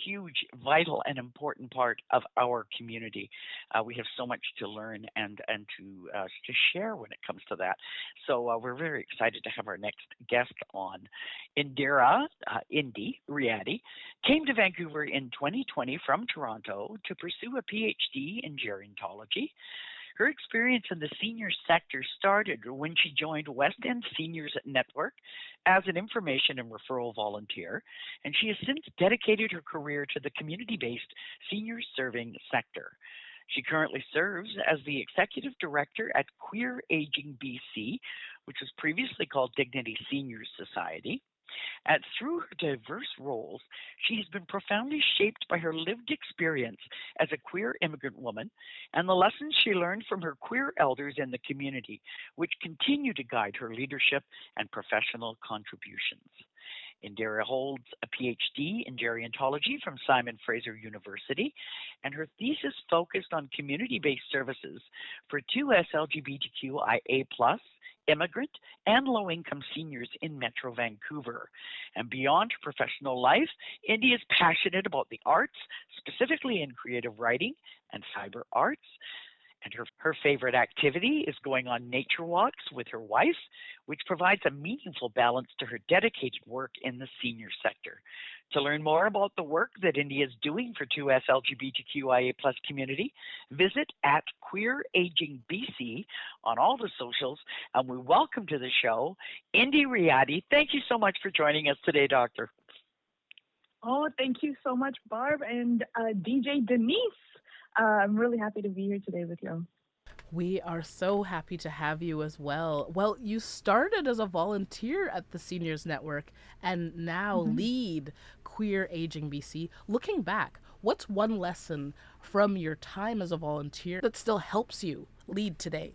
huge, vital, and important part of our community. We have so much to learn and to share when it comes to that. So we're very excited to have our next guest on. Indira, Indy Riadi, came to Vancouver in 2020 from Toronto to pursue a PhD in gerontology. Her experience in the senior sector started when she joined West End Seniors Network as an information and referral volunteer, and she has since dedicated her career to the community-based senior serving sector. She currently serves as the executive director at Queer Aging BC, which was previously called Dignity Seniors Society. And through her diverse roles, she has been profoundly shaped by her lived experience as a queer immigrant woman and the lessons she learned from her queer elders in the community, which continue to guide her leadership and professional contributions. Indira holds a PhD in gerontology from Simon Fraser University, and her thesis focused on community-based services for 2S LGBTQIA+, immigrant, and low-income seniors in Metro Vancouver. And beyond her professional life, Indy is passionate about the arts, specifically in creative writing and fiber arts. And her favorite activity is going on nature walks with her wife, which provides a meaningful balance to her dedicated work in the senior sector. To learn more about the work that Indy is doing for 2S LGBTQIA+ community, visit at Queer Aging BC on all the socials, and we welcome to the show Indy Riadi. Thank you so much for joining us today, Doctor. Oh, thank you so much, Barb and DJ Denise. I'm really happy to be here today with you. We are so happy to have you as well. Well, you started as a volunteer at the Seniors Network and now lead Queer Aging BC. Looking back, what's one lesson from your time as a volunteer that still helps you lead today?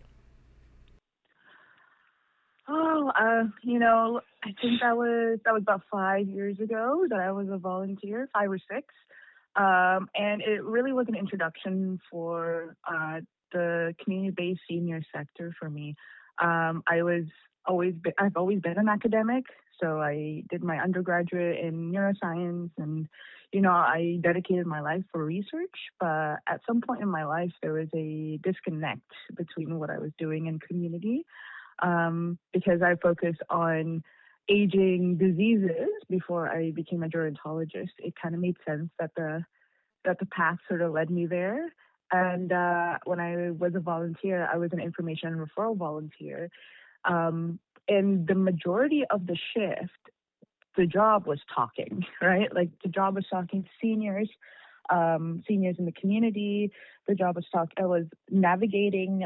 Oh, I think that was about 5 years ago that I was a volunteer, 5 or 6. And it really was an introduction for the community-based senior sector for me. I've always been an academic, so I did my undergraduate in neuroscience, and I dedicated my life for research. But at some point in my life, there was a disconnect between what I was doing and community, because I focused on aging diseases before I became a gerontologist. It kind of made sense that the path sort of led me there. And when I was a volunteer, I was an information and referral volunteer. And the majority of the shift, the job was talking, right? Like the job was talking to seniors in the community. The job was navigating,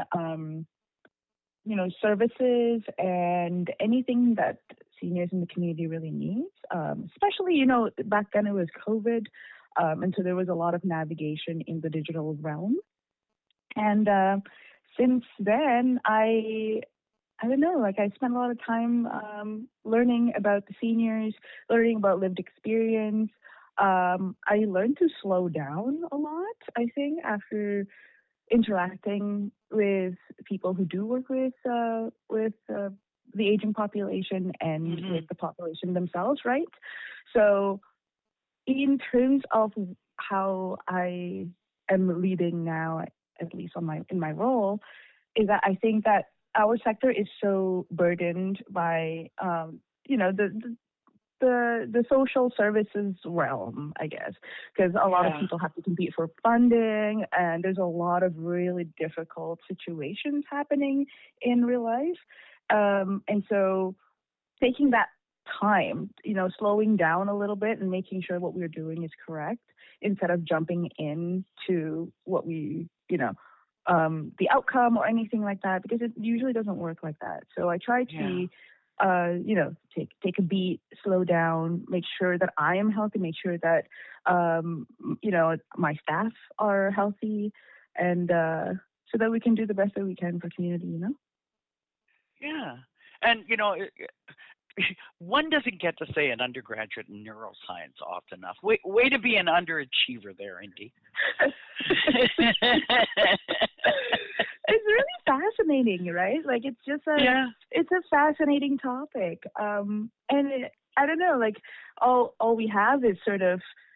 services and anything that seniors in the community really needs. Especially, back then it was COVID. And so there was a lot of navigation in the digital realm. And since then, I don't know, I spent a lot of time learning about the seniors, learning about lived experience. I learned to slow down a lot, I think, after interacting with people who do work with the aging population and with the population themselves, right? So in terms of how I am leading now, at least in my role, is that I think that our sector is so burdened by, the social services realm, I guess, because a lot of people have to compete for funding, and there's a lot of really difficult situations happening in real life. And so taking that time, slowing down a little bit and making sure what we're doing is correct instead of jumping into what we, the outcome or anything like that, because it usually doesn't work like that. So I try to, take a beat, slow down, make sure that I am healthy, make sure that, my staff are healthy, and so that we can do the best that we can for community, Yeah. And, one doesn't get to say an undergraduate in neuroscience often enough. Way to be an underachiever there, Indy. It's really fascinating, right? It's just it's a fascinating topic. And I don't know, all we have is sort of